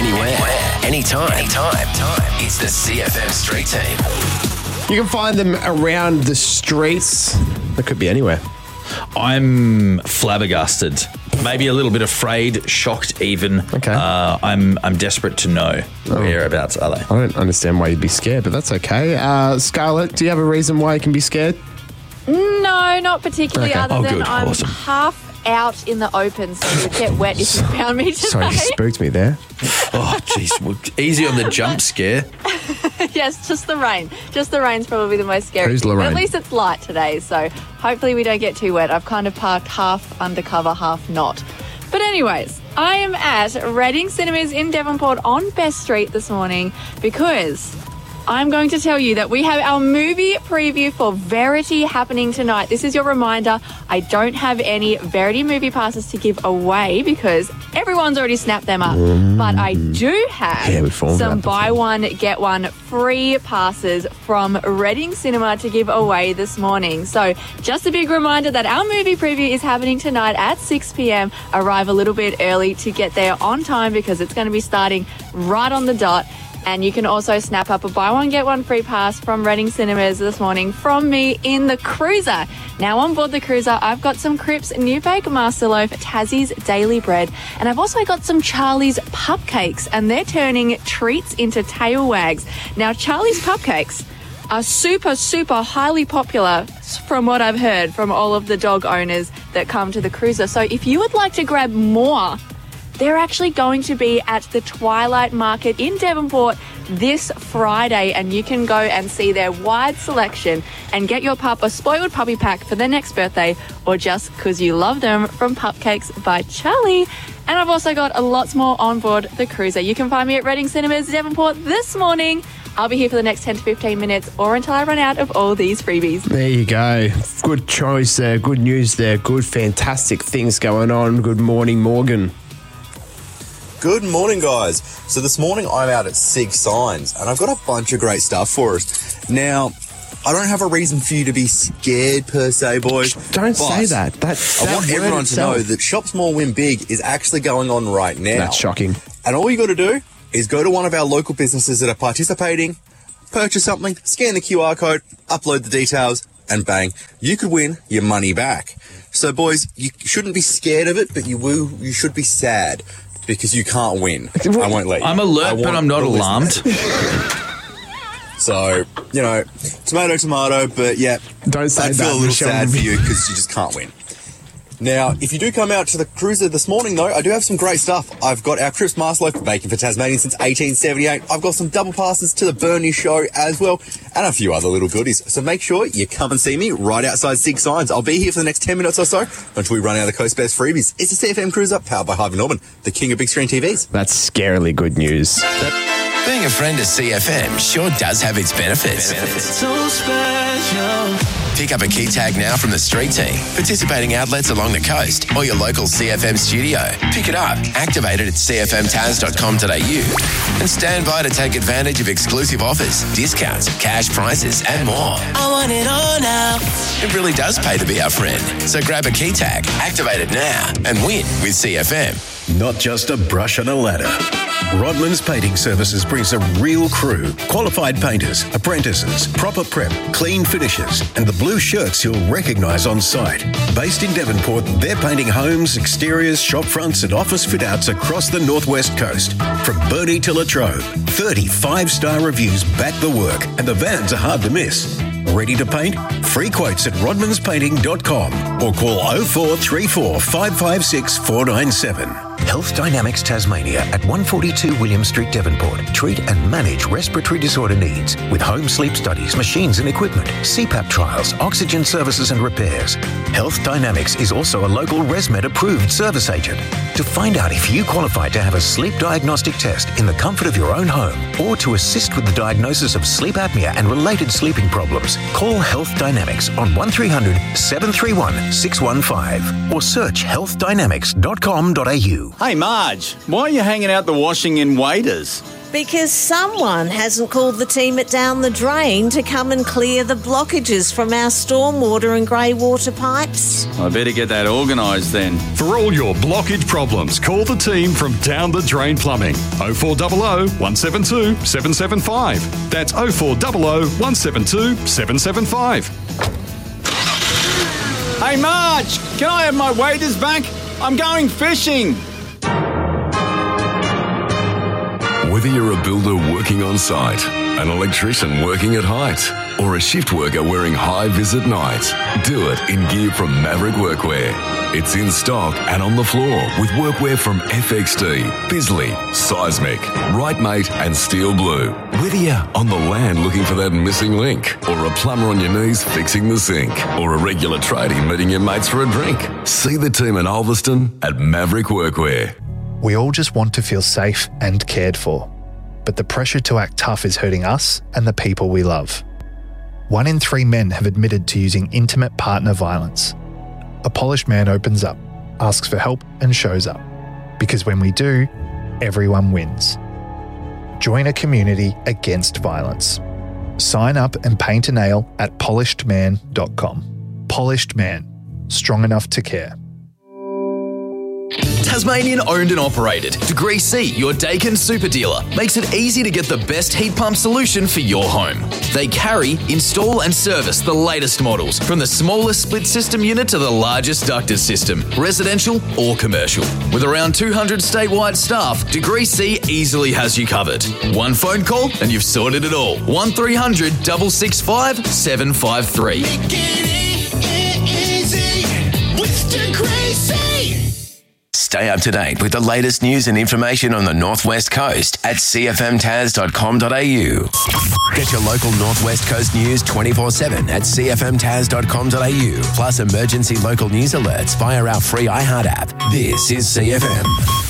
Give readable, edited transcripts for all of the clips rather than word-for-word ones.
anywhere, anytime. It's the CFM Street Team. You can find them around the streets. They could be anywhere. I'm flabbergasted. Maybe a little bit afraid, shocked even. Okay. I'm desperate to know whereabouts are they. I don't understand why you'd be scared, but that's okay. Scarlett, do you have a reason why you can be scared? No, not particularly, Okay. other than good. I'm Awesome. half out in the open, so you would get wet if you found me today. Sorry, you spooked me there. Oh, jeez. Well, easy on the jump scare. Yes, just the rain. Just the rain's probably the most scary Who's thing. But Lorraine? at least it's light today, so hopefully we don't get too wet. I've kind of parked half undercover, half not. But anyways, I am at Reading Cinemas in Devonport on Best Street this morning because I'm going to tell you that we have our movie preview for Verity happening tonight. This is your reminder. I don't have any Verity movie passes to give away because everyone's already snapped them up. But I do have some buy one, get one free passes from Reading Cinema to give away this morning. So just a big reminder that our movie preview is happening tonight at 6 p.m. Arrive a little bit early to get there on time because it's going to be starting right on the dot. And you can also snap up a buy one, get one free pass from Reading Cinemas this morning from me in the Cruiser. Now on board the Cruiser, I've got some Cripps New Bake Master Loaf, Tassie's Daily Bread, and I've also got some Charlie's Pupcakes, and they're turning treats into tail wags. Now, Charlie's Pupcakes are super, super highly popular from what I've heard from all of the dog owners that come to the Cruiser. So if you would like to grab more, they're actually going to be at the Twilight Market in Devonport this Friday, and you can go and see their wide selection and get your pup a spoiled puppy pack for their next birthday or just because you love them from Pupcakes by Charlie. And I've also got lots more on board the Cruiser. You can find me at Reading Cinemas Devonport this morning. I'll be here for the next 10 to 15 minutes or until I run out of all these freebies. There you go. Good choice there. Good news there. Good, fantastic things going on. Good morning, Morgan. Good morning, guys. So this morning I'm out at Sig Signs and I've got a bunch of great stuff for us. Now, I don't have a reason for you to be scared per se, boys. Don't say that. I want everyone to know that Shop Small Win Big is actually going on right now. That's shocking. And all you got to do is go to one of our local businesses that are participating, purchase something, scan the QR code, upload the details, and bang, you could win your money back. So, boys, you shouldn't be scared of it, but you should be sad. Because you can't win. I won't let you. I'm alert, but I'm not alarmed. So, you know, tomato, but yeah. Don't say I that. feel a little Michelle. sad for you because you just can't win. Now, if you do come out to the Cruiser this morning, though, I do have some great stuff. I've got our Cripps Master Loaf baking for Tasmania since 1878. I've got some double passes to the Bernie show as well, and a few other little goodies. So make sure you come and see me right outside Sig Signs. I'll be here for the next 10 minutes or so until we run out of the Coast Best freebies. It's the CFM Cruiser, powered by Harvey Norman, the king of big screen TVs. That's scarily good news. Being a friend of CFM sure does have its benefits. So special. Pick up a key tag now from the Street Team, participating outlets along the coast or your local CFM studio. Pick it up, activate it at cfmtaz.com.au and stand by to take advantage of exclusive offers, discounts, cash prices and more. I want it all now. It really does pay to be our friend. So grab a key tag, activate it now and win with CFM. Not just a brush and a ladder. Rodman's Painting Services brings a real crew, qualified painters, apprentices, proper prep, clean finishes, and the blue shirts you'll recognise on site. Based in Devonport, they're painting homes, exteriors, shop fronts and office fit-outs across the northwest coast. From Burnie to Latrobe, 30 5-star reviews back the work, and the vans are hard to miss. Ready to paint? Free quotes at rodmanspainting.com or call 0434 556 497. Health Dynamics Tasmania at 142 William Street, Devonport. Treat and manage respiratory disorder needs with home sleep studies, machines and equipment, CPAP trials, oxygen services and repairs. Health Dynamics is also a local ResMed approved service agent. To find out if you qualify to have a sleep diagnostic test in the comfort of your own home or to assist with the diagnosis of sleep apnea and related sleeping problems, call Health Dynamics on 1300 731 615 or search healthdynamics.com.au. Hey Marge, why are you hanging out the washing in Waders? Because someone hasn't called the team at Down the Drain to come and clear the blockages from our stormwater and grey water pipes. I better get that organised then. For all your blockage problems, call the team from Down the Drain Plumbing. 0400 172 775. That's 0400 172 775. Hey Marge, can I have my waders back? I'm going fishing. Whether you're a builder working on site, an electrician working at height, or a shift worker wearing high-vis at night, do it in gear from Maverick Workwear. It's in stock and on the floor with workwear from FXD, Bisley, Seismic, Rightmate and Steel Blue. Whether you're on the land looking for that missing link, or a plumber on your knees fixing the sink, or a regular tradie meeting your mates for a drink, see the team in Ulverston at Maverick Workwear. We all just want to feel safe and cared for, but the pressure to act tough is hurting us and the people we love. 1 in 3 men have admitted to using intimate partner violence. A polished man opens up, asks for help and shows up. Because when we do, everyone wins. Join a community against violence. Sign up and paint a nail at polishedman.com. Polished Man. Strong enough to care. Tasmanian owned and operated. Degree C, your Daikin super dealer, makes it easy to get the best heat pump solution for your home. They carry, install and service the latest models, from the smallest split system unit to the largest ducted system, residential or commercial. With around 200 statewide staff, Degree C easily has you covered. One phone call and you've sorted it all. 1300 665 753. Make it easy with Degree C. Stay up to date with the latest news and information on the Northwest Coast at cfmtas.com.au. Get your local Northwest Coast news 24/7 at cfmtas.com.au. Plus emergency local news alerts via our free iHeart app. This is CFM.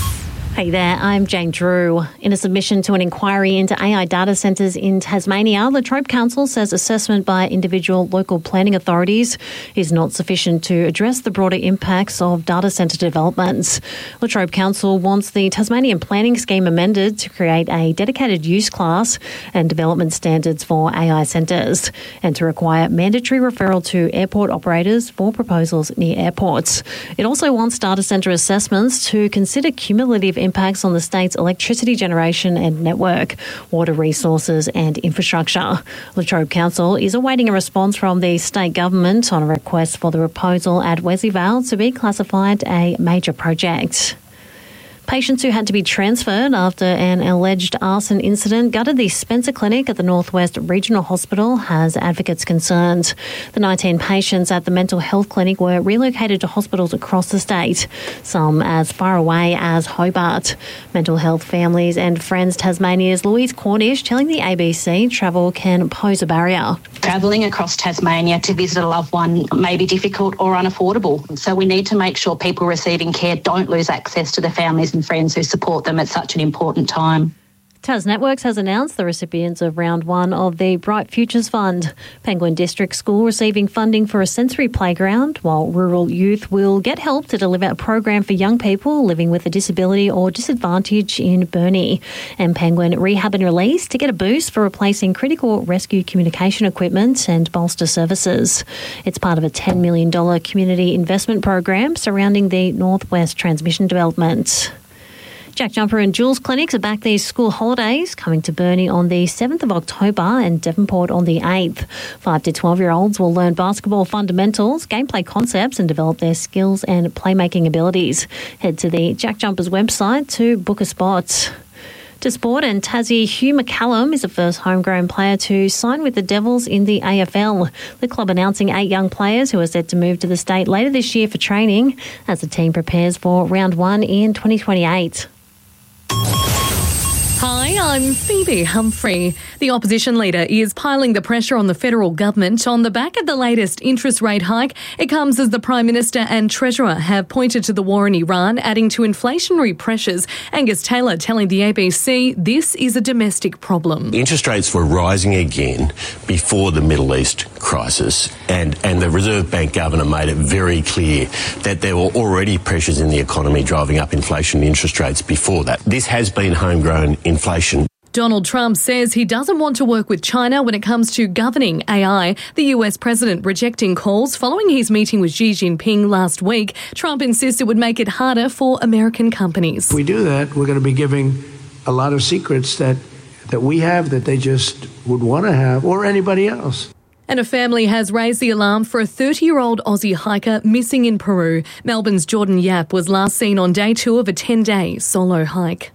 Hey there, I'm Jane Drew. In a submission to an inquiry into AI data centres in Tasmania, La Trobe Council says assessment by individual local planning authorities is not sufficient to address the broader impacts of data centre developments. La Trobe Council wants the Tasmanian planning scheme amended to create a dedicated use class and development standards for AI centres, and to require mandatory referral to airport operators for proposals near airports. It also wants data centre assessments to consider cumulative impacts on the state's electricity generation and network, water resources and infrastructure. La Trobe Council is awaiting a response from the state government on a request for the proposal at Wesley Vale to be classified a major project. Patients who had to be transferred after an alleged arson incident gutted the Spencer Clinic at the Northwest Regional Hospital has advocates concerned. The 19 patients at the mental health clinic were relocated to hospitals across the state, some as far away as Hobart. Mental Health Families and Friends Tasmania's Louise Cornish telling the ABC travel can pose a barrier. Travelling across Tasmania to visit a loved one may be difficult or unaffordable, so we need to make sure people receiving care don't lose access to the families and friends who support them at such an important time. TasNetworks has announced the recipients of Round 1 of the Bright Futures Fund. Penguin District School receiving funding for a sensory playground, while rural youth will get help to deliver a program for young people living with a disability or disadvantage in Burnie. And Penguin Rehab and Release to get a boost for replacing critical rescue communication equipment and bolster services. It's part of a $10 million community investment program surrounding the Northwest Transmission Development. Jack Jumper and Jules clinics are back these school holidays, coming to Burnie on the 7th of October and Devonport on the 8th. 5 to 12-year-olds will learn basketball fundamentals, gameplay concepts and develop their skills and playmaking abilities. Head to the Jack Jumpers website to book a spot. To sport, and Tassie Hugh McCallum is the first homegrown player to sign with the Devils in the AFL. The club announcing 8 young players who are set to move to the state later this year for training as the team prepares for Round 1 in 2028. Hi, I'm Phoebe Humphrey. The opposition leader is piling the pressure on the federal government on the back of the latest interest rate hike. It comes as the Prime Minister and Treasurer have pointed to the war in Iran, adding to inflationary pressures. Angus Taylor telling the ABC this is a domestic problem. Interest rates were rising again before the Middle East crisis, and the Reserve Bank Governor made it very clear that there were already pressures in the economy driving up inflation and interest rates before that. This has been homegrown inflation. Donald Trump says he doesn't want to work with China when it comes to governing AI, the US president rejecting calls following his meeting with Xi Jinping last week. Trump insists it would make it harder for American companies. If we do that, we're going to be giving a lot of secrets that we have that they just would want to have, or anybody else. And a family has raised the alarm for a 30-year-old Aussie hiker missing in Peru. Melbourne's Jordan Yap was last seen on day 2 of a 10-day solo hike.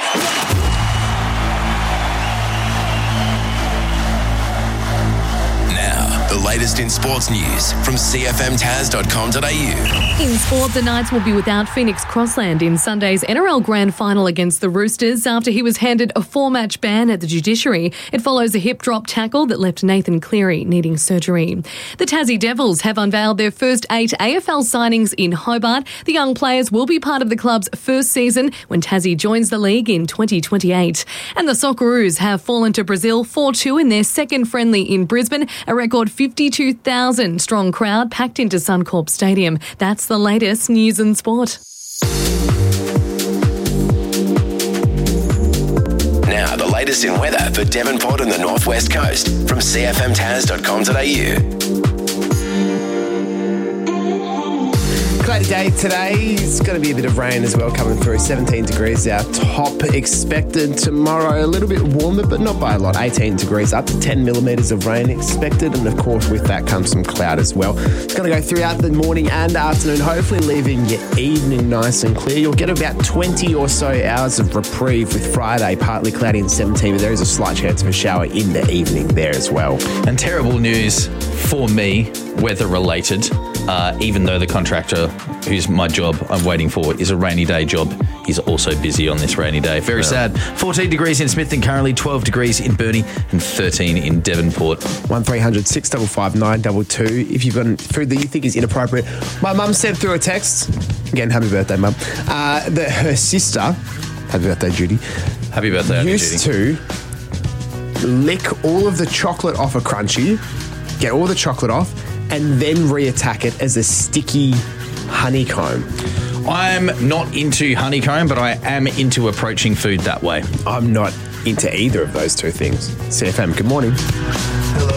The latest in sports news from cfmtaz.com.au. In sport, the Knights will be without Phoenix Crossland in Sunday's NRL Grand Final against the Roosters after he was handed a 4-match ban at the judiciary. It follows a hip drop tackle that left Nathan Cleary needing surgery. The Tassie Devils have unveiled their first 8 AFL signings in Hobart. The young players will be part of the club's first season when Tassie joins the league in 2028. And the Socceroos have fallen to Brazil 4-2 in their second friendly in Brisbane, a record 52,000 strong crowd packed into Suncorp Stadium. That's the latest news and sport. Now, the latest in weather for Devonport and the Northwest Coast from cfmtaz.com.au. Cloudy day today. It's going to be a bit of rain as well coming through. 17 degrees our top expected tomorrow. A little bit warmer, but not by a lot. 18 degrees, up to 10 millimetres of rain expected. And of course, with that comes some cloud as well. It's going to go throughout the morning and afternoon, hopefully leaving your evening nice and clear. You'll get about 20 or so hours of reprieve with Friday, partly cloudy and 17, but there is a slight chance of a shower in the evening there as well. And terrible news for me, weather related. Even though the contractor, who's my job I'm waiting for, is a rainy day job, he's also busy on this rainy day. Very sad. 14 degrees in Smith and currently 12 degrees in Burnie and 13 in Devonport. 1300 655 922 if you've got food that you think is inappropriate. My mum sent through a text. Again, happy birthday, Mum. That her sister, happy birthday, Judy. Happy birthday, used Judy. to lick all of the chocolate off a Crunchie, get all the chocolate off, and then reattack it as a sticky honeycomb. I'm not into honeycomb, but I am into approaching food that way. I'm not into either of those two things. CFM, good morning.